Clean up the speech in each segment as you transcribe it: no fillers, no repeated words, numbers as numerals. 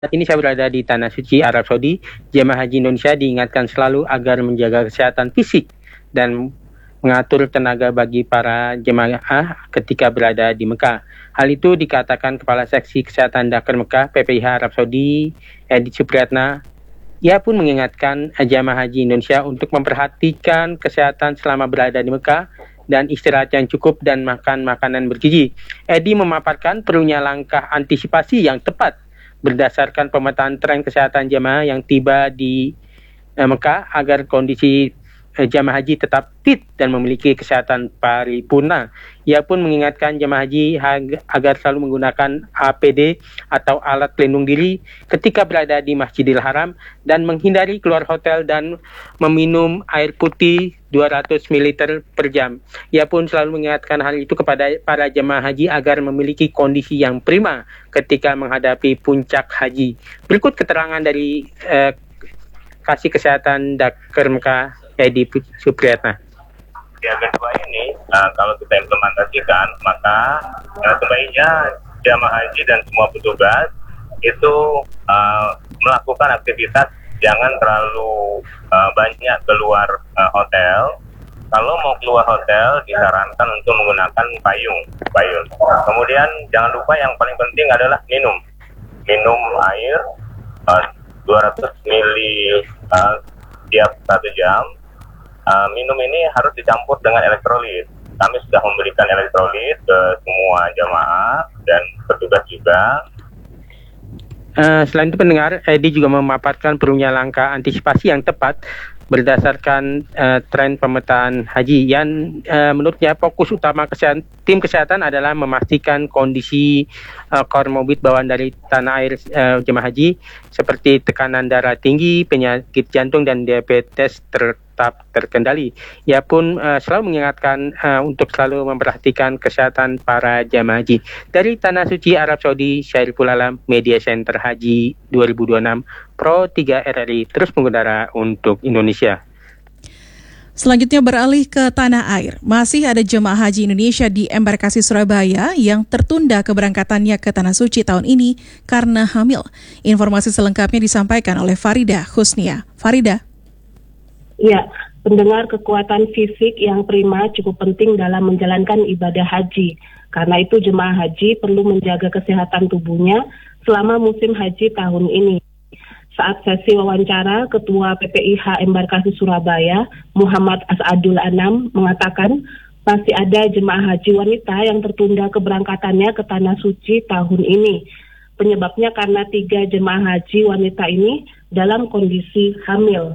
Saat ini saya berada di Tanah Suci, Arab Saudi. Jemaah haji Indonesia diingatkan selalu agar menjaga kesehatan fisik dan mengatur tenaga bagi para jemaah ketika berada di Mekah. Hal itu dikatakan Kepala Seksi Kesehatan Dakar Mekah PPIH Arab Saudi, Edi Supriyatna. Ia pun mengingatkan jemaah haji Indonesia untuk memperhatikan kesehatan selama berada di Mekah dan istirahat yang cukup dan makan makanan bergizi. Edi memaparkan perlunya langkah antisipasi yang tepat berdasarkan pemetaan tren kesehatan jemaah yang tiba di Mekah agar kondisi jemaah haji tetap fit dan memiliki kesehatan paripurna. Ia pun mengingatkan jemaah haji agar selalu menggunakan APD atau alat pelindung diri ketika berada di Masjidil Haram dan menghindari keluar hotel dan meminum air putih 200 ml per jam. Ia pun selalu mengingatkan hal itu kepada para jemaah haji agar memiliki kondisi yang prima ketika menghadapi puncak haji. Berikut keterangan dari Kasih Kesehatan Dakar Mekah, Edi Supriyatna. Ya, kedua ini kalau kita implementasikan, maka sebaiknya jamaah haji dan semua petugas itu melakukan aktivitas, jangan terlalu banyak keluar hotel. Kalau mau keluar hotel, disarankan untuk menggunakan payung. Kemudian jangan lupa yang paling penting adalah minum air 200 ml tiap 1 jam. Minum ini harus dicampur dengan elektrolit. Kami sudah memberikan elektrolit ke semua jamaah dan petugas juga. Selain itu pendengar, Edi juga memaparkan perlunya langkah antisipasi yang tepat berdasarkan tren pemetaan haji yang menurutnya fokus utama tim kesehatan adalah memastikan kondisi komorbid bawaan dari tanah air jemaah haji seperti tekanan darah tinggi, penyakit jantung dan diabetes tetap terkendali. Ia pun selalu mengingatkan untuk selalu memperhatikan kesehatan para jemaah haji. Dari Tanah Suci Arab Saudi, Syairul Alam, Media Center Haji 2026 Pro 3 RRI terus mengudara untuk Indonesia. Selanjutnya beralih ke tanah air. Masih ada jemaah haji Indonesia di embarkasi Surabaya yang tertunda keberangkatannya ke Tanah Suci tahun ini karena hamil. Informasi selengkapnya disampaikan oleh Farida Husnia. Farida. Ya, pendengar, kekuatan fisik yang prima cukup penting dalam menjalankan ibadah haji. Karena itu jemaah haji perlu menjaga kesehatan tubuhnya selama musim haji tahun ini. Saat sesi wawancara, Ketua PPIH Embarkasi Surabaya, Muhammad Asadul Anam, mengatakan masih ada jemaah haji wanita yang tertunda keberangkatannya ke Tanah Suci tahun ini. Penyebabnya karena 3 jemaah haji wanita ini dalam kondisi hamil.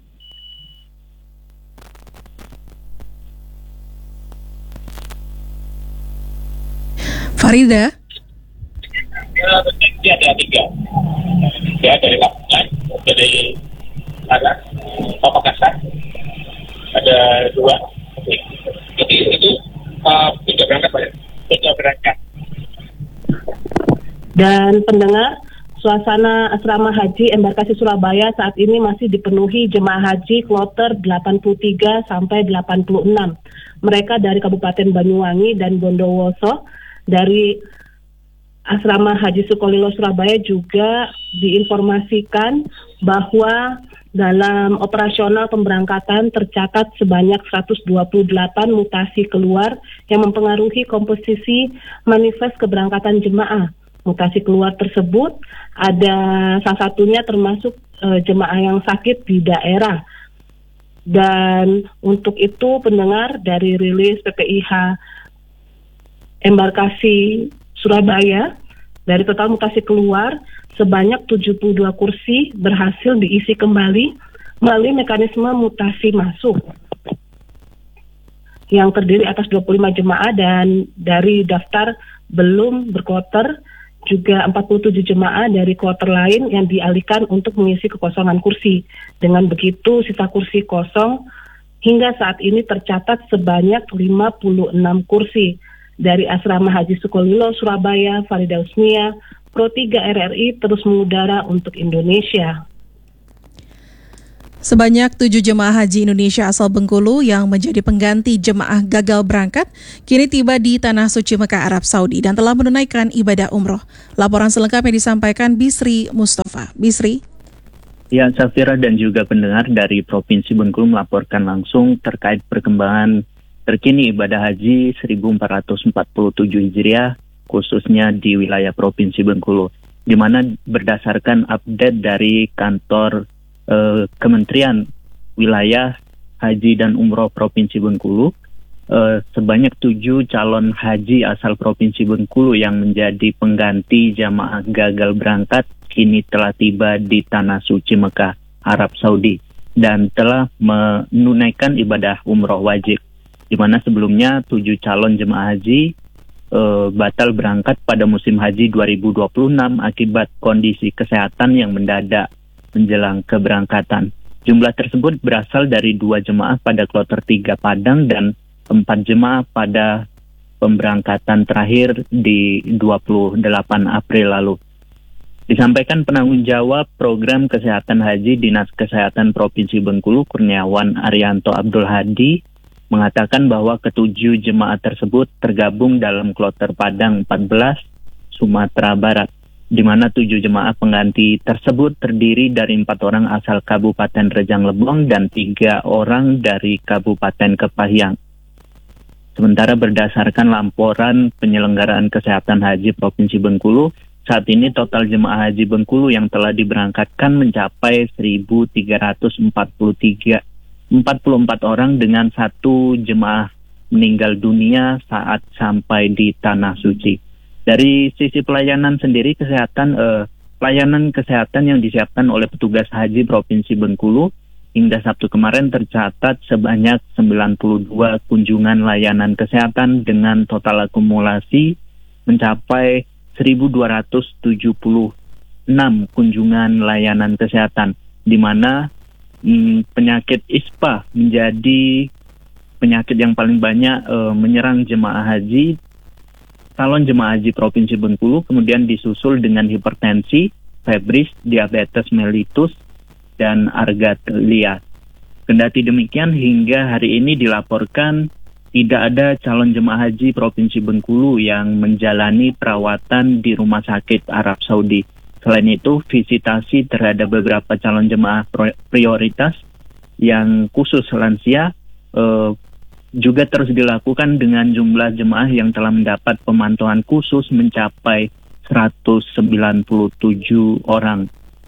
Farida. Ya, ada 3. Ya, dari Lampung, dari Aras, Pamekasan, ada 2. Jadi itu tidak berangkat, Pak. Tidak berangkat. Dan pendengar, suasana asrama haji embarkasi Surabaya saat ini masih dipenuhi jemaah haji kloter 83 sampai 86. Mereka dari Kabupaten Banyuwangi dan Bondowoso. Dari Asrama Haji Sukolilo Surabaya juga diinformasikan bahwa dalam operasional pemberangkatan tercatat sebanyak 128 mutasi keluar yang mempengaruhi komposisi manifest keberangkatan jemaah. Mutasi keluar tersebut ada salah satunya termasuk jemaah yang sakit di daerah. Dan untuk itu pendengar, dari rilis PPIH Embarkasi Surabaya, dari total mutasi keluar, sebanyak 72 kursi berhasil diisi kembali melalui mekanisme mutasi masuk yang terdiri atas 25 jemaah, dan dari daftar belum berkloter juga 47 jemaah dari kloter lain yang dialihkan untuk mengisi kekosongan kursi. Dengan begitu, sisa kursi kosong hingga saat ini tercatat sebanyak 56 kursi. Dari Asrama Haji Sukolilo Surabaya, Farida Husnia, Pro 3 RRI terus mengudara untuk Indonesia. Sebanyak 7 jemaah haji Indonesia asal Bengkulu yang menjadi pengganti jemaah gagal berangkat kini tiba di Tanah Suci Mekah, Arab Saudi dan telah menunaikan ibadah umroh. Laporan selengkapnya disampaikan Bisri Mustafa. Bisri. Ya, Safira dan juga pendengar dari Provinsi Bengkulu melaporkan langsung terkait perkembangan terkini ibadah haji 1447 Hijriah khususnya di wilayah Provinsi Bengkulu, di mana berdasarkan update dari kantor Kementerian Wilayah Haji dan Umroh Provinsi Bengkulu, sebanyak 7 calon haji asal Provinsi Bengkulu yang menjadi pengganti jamaah gagal berangkat kini telah tiba di Tanah Suci Mekah, Arab Saudi dan telah menunaikan ibadah umroh wajib, di mana sebelumnya 7 calon jemaah haji batal berangkat pada musim haji 2026 akibat kondisi kesehatan yang mendadak menjelang keberangkatan. Jumlah tersebut berasal dari 2 jemaah pada kloter 3 Padang dan 4 jemaah pada pemberangkatan terakhir di 28 April lalu. Disampaikan penanggung jawab program kesehatan haji Dinas Kesehatan Provinsi Bengkulu, Kurniawan Arianto Abdul Hadi, mengatakan bahwa ketujuh jemaah tersebut tergabung dalam kloter Padang 14, Sumatera Barat, di mana 7 jemaah pengganti tersebut terdiri dari 4 orang asal Kabupaten Rejang Lebong dan 3 orang dari Kabupaten Kepahyang. Sementara berdasarkan laporan penyelenggaraan kesehatan haji Provinsi Bengkulu, saat ini total jemaah haji Bengkulu yang telah diberangkatkan mencapai 1.344 orang dengan 1 jemaah meninggal dunia saat sampai di Tanah Suci. Dari sisi pelayanan sendiri, pelayanan kesehatan yang disiapkan oleh petugas haji Provinsi Bengkulu hingga Sabtu kemarin tercatat sebanyak 92 kunjungan layanan kesehatan dengan total akumulasi mencapai 1.276 kunjungan layanan kesehatan, di mana penyakit ISPA menjadi penyakit yang paling banyak menyerang jemaah haji. Calon jemaah haji Provinsi Bengkulu kemudian disusul dengan hipertensi, febris, diabetes mellitus, dan argalia. Kendati demikian, hingga hari ini dilaporkan tidak ada calon jemaah haji Provinsi Bengkulu yang menjalani perawatan di Rumah Sakit Arab Saudi. Selain itu, visitasi terhadap beberapa calon jemaah prioritas yang khusus lansia juga terus dilakukan dengan jumlah jemaah yang telah mendapat pemantauan khusus mencapai 197 orang.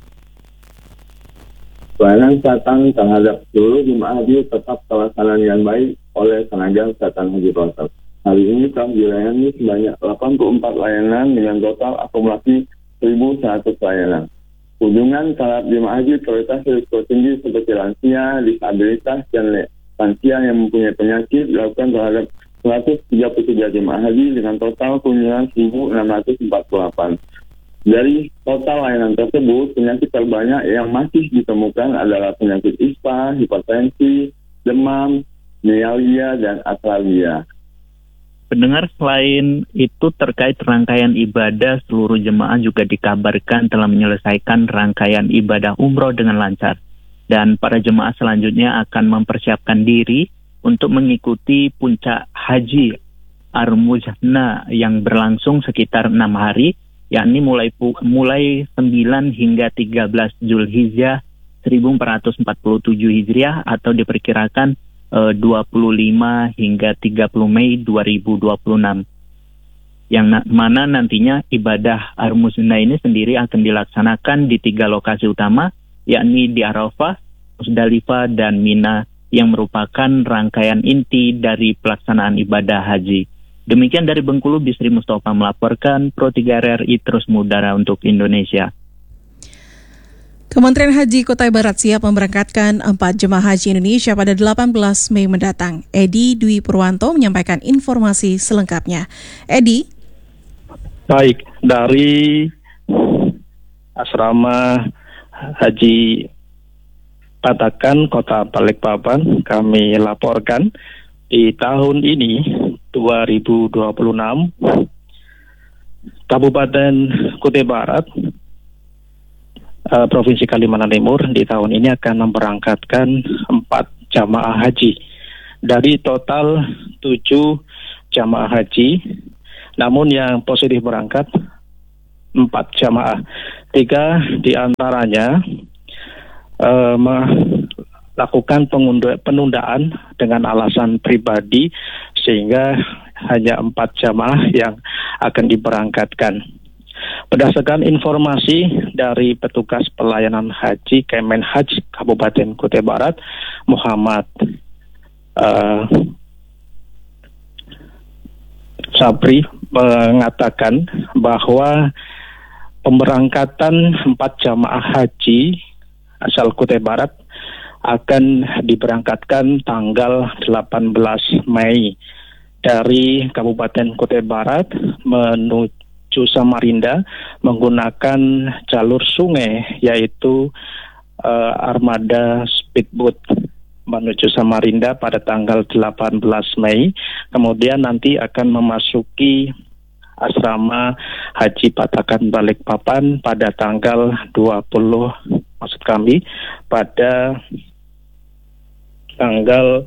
Pelayanan kesehatan terhadap seluruh jemaah haji tetap terlaksana dengan baik oleh tenaga kesehatan haji kloter. Hari ini telah dilayani sebanyak 84 layanan dengan total akumulasi 1.100 layanan. Kunjungan terhadap jemaah haji prioritas risiko tinggi seperti lansia, disabilitas, dan lansia yang mempunyai penyakit dilakukan terhadap 133 jemaah haji dengan total kunjungan 1.648. Dari total layanan tersebut, penyakit terbanyak yang masih ditemukan adalah penyakit ISPA, hipertensi, demam, mialgia, dan atralgia. Pendengar, selain itu terkait rangkaian ibadah, seluruh jemaah juga dikabarkan telah menyelesaikan rangkaian ibadah umroh dengan lancar. Dan para jemaah selanjutnya akan mempersiapkan diri untuk mengikuti puncak haji Ar-Mujna yang berlangsung sekitar 6 hari, yakni mulai 9 hingga 13 Zulhijjah 1447 Hijriah atau diperkirakan 25 hingga 30 Mei 2026. Yang mana nantinya ibadah Ar-Mujna ini sendiri akan dilaksanakan di 3 lokasi utama, yakni di Arafah, Musdalifah, dan Mina, yang merupakan rangkaian inti dari pelaksanaan ibadah haji. Demikian dari Bengkulu, Bisri Mustafa melaporkan, Pro 3 RRI terus mengudara untuk Indonesia. Kementerian Haji Kutai Barat siap memberangkatkan 4 jemaah haji Indonesia pada 18 Mei mendatang. Edi Dwi Purwanto menyampaikan informasi selengkapnya. Edi? Baik, dari Asrama Haji Patakan, Kota Balikpapan, kami laporkan di tahun ini 2026 Kabupaten Kutai Barat Provinsi Kalimantan Timur di tahun ini akan memberangkatkan 4 jamaah haji. Dari total 7 jamaah haji, namun yang positif berangkat 4 jamaah. 3 diantaranya melakukan penundaan dengan alasan pribadi, sehingga hanya 4 jamaah yang akan diberangkatkan. Berdasarkan informasi dari petugas pelayanan haji Kemenhaj Kabupaten Kutai Barat, Muhammad Sabri mengatakan bahwa pemberangkatan 4 jamaah haji asal Kutai Barat akan diberangkatkan tanggal 18 Mei dari Kabupaten Kutai Barat menuju Samarinda menggunakan jalur sungai, yaitu armada speedboat menuju Samarinda pada tanggal 18 Mei. Kemudian nanti akan memasuki asrama Haji Patakan Balikpapan pada tanggal 20, maksud kami pada tanggal.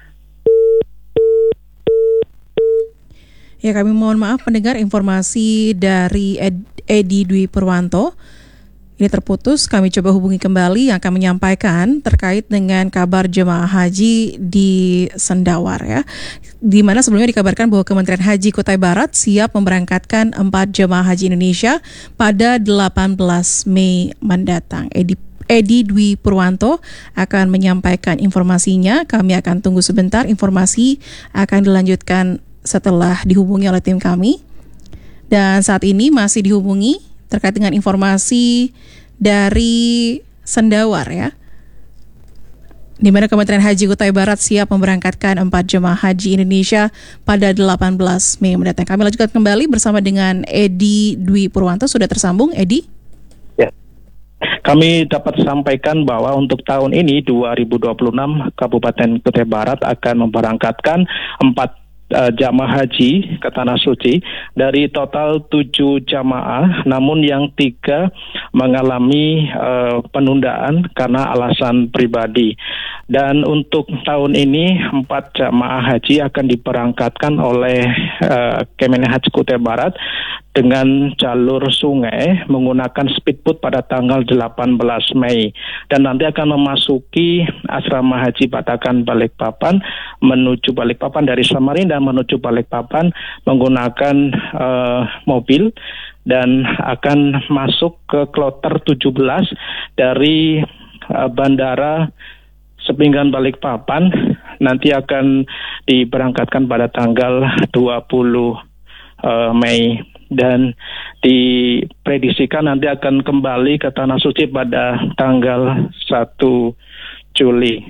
Ya, kami mohon maaf pendengar, informasi dari Edi Dwi Purwanto ini terputus. Kami coba hubungi kembali yang akan menyampaikan terkait dengan kabar jemaah haji di Sendawar, ya, di mana sebelumnya dikabarkan bahwa Kementerian Haji Kutai Barat siap memberangkatkan 4 jemaah haji Indonesia pada 18 Mei mendatang. Edi Dwi Purwanto akan menyampaikan informasinya. Kami akan tunggu sebentar, informasi akan dilanjutkan setelah dihubungi oleh tim kami. Dan saat ini masih dihubungi terkait dengan informasi dari Sendawar, ya, di mana Kementerian Haji Kutai Barat siap memberangkatkan 4 jemaah haji Indonesia pada 18 Mei mendatang. Kami lanjutkan kembali bersama dengan Edi Dwi Purwanto. Sudah tersambung, Edi? Ya. Kami dapat sampaikan bahwa untuk tahun ini 2026 Kabupaten Kutai Barat akan memberangkatkan 4 jamaah haji ke Tanah Suci. Dari total 7 jamaah, namun yang 3 mengalami penundaan karena alasan pribadi. Dan untuk tahun ini 4 jamaah haji akan diberangkatkan oleh Kemenhaj Kutai Barat dengan jalur sungai menggunakan speedboat pada tanggal 18 Mei. Dan nanti akan memasuki asrama Haji Patakan Balikpapan menuju Balikpapan dari Samarinda menuju Balikpapan menggunakan mobil, dan akan masuk ke kloter 17 dari Bandara Sepinggan Balikpapan. Nanti akan diberangkatkan pada tanggal 20 Mei, dan diprediksikan nanti akan kembali ke Tanah Suci pada tanggal 1 Juli.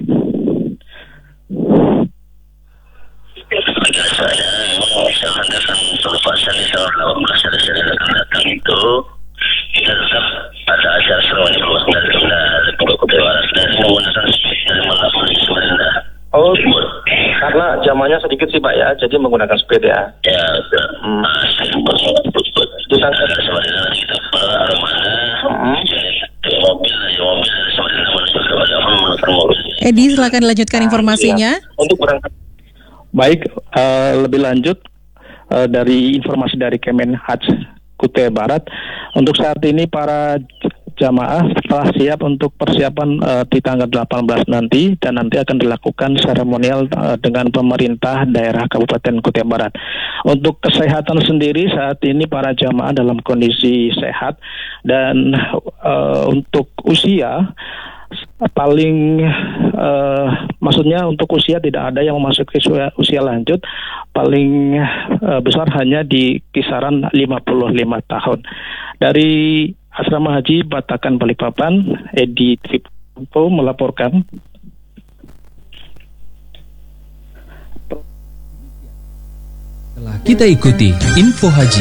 Saya mengadakan pelepasan di tanggal 18 Desember akan datang itu kita tetap pada acara seremoni pelepasan dari Kutai Barat dan menggunakan speed dari Manapur di Samarinda. Oh, karena jamanya sedikit sih Pak ya, jadi menggunakan speed ya. Ya, di tanggal Samarinda kita armada mobil dari Samarinda menuju ke Balikpapan menggunakan mobil. Edi, silakan dilanjutkan informasinya. Untuk berangkat. Baik, lebih lanjut dari informasi dari Kemenhaj Kutai Barat, untuk saat ini para jamaah telah siap untuk persiapan di tanggal 18 nanti, dan nanti akan dilakukan seremonial dengan pemerintah daerah Kabupaten Kutai Barat. Untuk kesehatan sendiri saat ini para jamaah dalam kondisi sehat, dan untuk usia paling maksudnya untuk usia tidak ada yang memasuki usia lanjut, paling besar hanya di kisaran 55 tahun. Dari Asrama Haji Patakan Balikpapan, Edi Tripo melaporkan. Setelah kita ikuti info haji.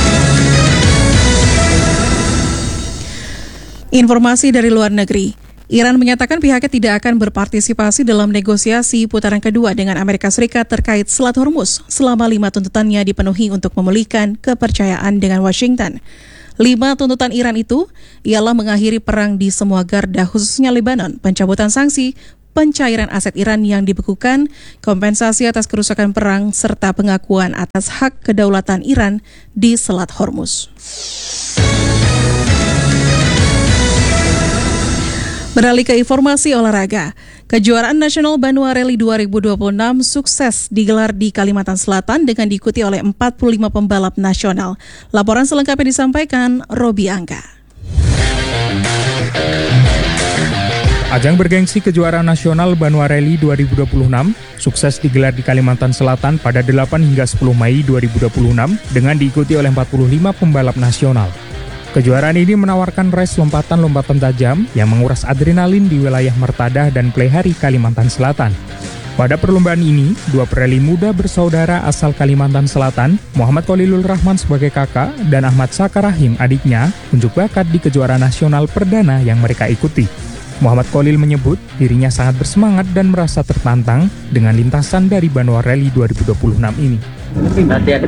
Informasi dari luar negeri. Iran menyatakan pihaknya tidak akan berpartisipasi dalam negosiasi putaran kedua dengan Amerika Serikat terkait Selat Hormuz selama 5 tuntutannya dipenuhi untuk memulihkan kepercayaan dengan Washington. 5 tuntutan Iran itu ialah mengakhiri perang di semua garda khususnya Lebanon, pencabutan sanksi, pencairan aset Iran yang dibekukan, kompensasi atas kerusakan perang, serta pengakuan atas hak kedaulatan Iran di Selat Hormuz. Beralih ke informasi olahraga, kejuaraan nasional Banua Rally 2026 sukses digelar di Kalimantan Selatan dengan diikuti oleh 45 pembalap nasional. Laporan selengkapnya disampaikan Robi Angga. Ajang bergengsi kejuaraan nasional Banua Rally 2026 sukses digelar di Kalimantan Selatan pada 8 hingga 10 Mei 2026 dengan diikuti oleh 45 pembalap nasional. Kejuaraan ini menawarkan race lompatan-lompatan tajam yang menguras adrenalin di wilayah Mertadah dan Plehari, Kalimantan Selatan. Pada perlombaan ini, 2 pereli muda bersaudara asal Kalimantan Selatan, Muhammad Khalilul Rahman sebagai kakak dan Ahmad Sakarahim adiknya, unjuk bakat di kejuaraan nasional perdana yang mereka ikuti. Muhammad Khalil menyebut dirinya sangat bersemangat dan merasa tertantang dengan lintasan dari Banua Rally 2026 ini. Latihan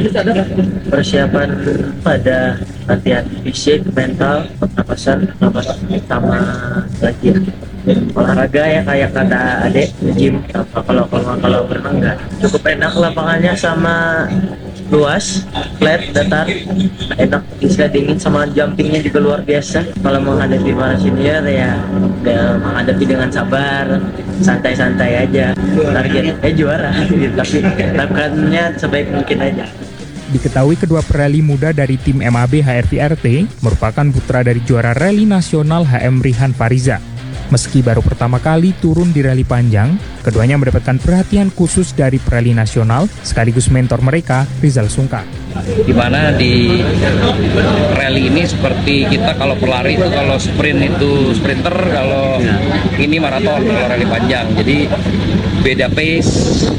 persiapan pada latihan fisik, mental, pernapasan, sama lagi olahraga ya kayak kata adek gym. Kalau berenang enggak cukup enak, lapangannya sama luas, flat, datar, enak, bisa dingin, sama jumpingnya juga luar biasa. Kalau menghadapi para senior ya menghadapi dengan sabar, santai-santai aja. Targetnya juara, tapi lakukannya sebaik mungkin aja. Diketahui kedua pereli muda dari tim MAB HRVRT merupakan putra dari juara rally nasional HM Rihan Fariza. Meski baru pertama kali turun di rally panjang, keduanya mendapatkan perhatian khusus dari pereli nasional sekaligus mentor mereka, Rizal Sungkar. Di mana di rally ini seperti kita kalau pelari itu kalau sprint itu sprinter, kalau ini maraton, kalau rally panjang. Jadi beda pace,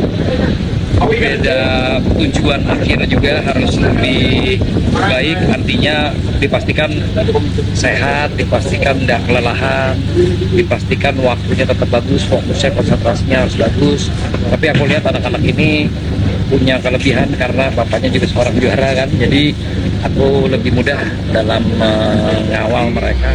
beda tujuan akhir juga harus lebih baik, artinya dipastikan sehat, dipastikan tidak kelelahan, dipastikan waktunya tetap bagus, fokusnya, konsentrasinya harus bagus. Tapi aku lihat anak-anak ini punya kelebihan karena bapaknya juga seorang juara kan, jadi aku lebih mudah dalam mengawal mereka.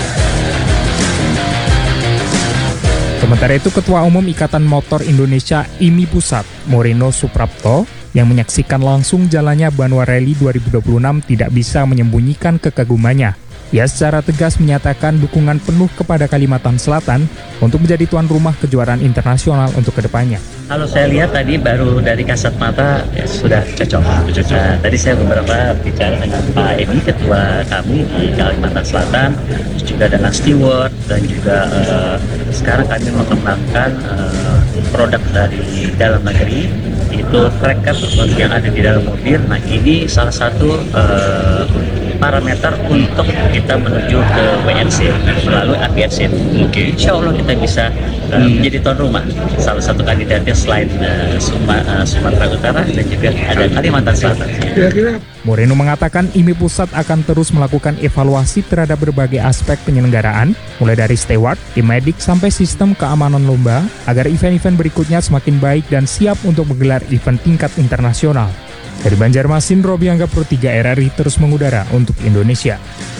Sementara itu, Ketua Umum Ikatan Motor Indonesia IMI Pusat, Moreno Suprapto, yang menyaksikan langsung jalannya Banua Rally 2026 tidak bisa menyembunyikan kekagumannya. Ia secara tegas menyatakan dukungan penuh kepada Kalimantan Selatan untuk menjadi tuan rumah kejuaraan internasional untuk kedepannya. Kalau saya lihat tadi baru dari kasat mata ya, sudah cocok. Tadi saya beberapa bicara dengan Pak Edi, ketua kami di Kalimantan Selatan, terus juga dengan steward, dan juga sekarang kami mengembangkan produk dari dalam negeri, itu tracker yang ada di dalam mobil. Nah, ini salah satu parameter untuk kita menuju ke WNC melalui APRC. Insya Allah kita bisa menjadi tuan rumah. Salah satu kandidatnya selain Sumatera Utara dan juga ada Kalimantan Selatan. Moreno mengatakan IMI Pusat akan terus melakukan evaluasi terhadap berbagai aspek penyelenggaraan, mulai dari steward, tim medik, sampai sistem keamanan lomba, agar event-event berikutnya semakin baik dan siap untuk menggelar event tingkat internasional. Dari Banjarmasin, Robi Angga Pro 3 RRI terus mengudara untuk Indonesia.